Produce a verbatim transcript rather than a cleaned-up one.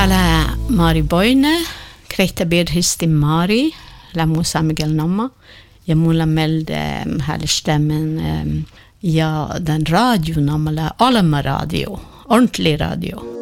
Kala Mari Boine, Kreta Bir Histi Mari, La Musa Miguel Nomma. Jag måla melde um, här stämmen um, ja den radio namala Alma radio, ordentlig radio.